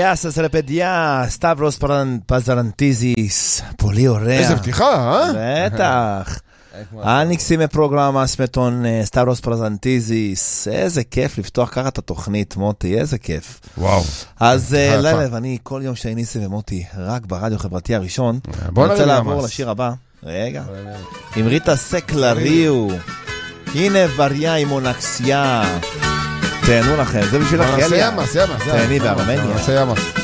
Γεια σας ρε παιδιά, Σταύρος Παζαραντίζης, πολύ ωραία. איזה פתיחה, בטח. άνοιξי מפרוגרמה μας με τον סטאברוס פרזנטיזיס, איזה כיף לפתוח ככה את התוכנית, מוטי, איזה כיף. וואו. אז לילה, ואני כל יום שני ניסי ומוטי, רק ברדיו חברתי הראשון. אני רוצה לעבור לשיר הבא. רגע. עם ריטה סקלריו. הנה וריה עם אונקסיה. תהנו לכם, זה בשביל החייל. Se llama. תהני בארמניה. Se llama.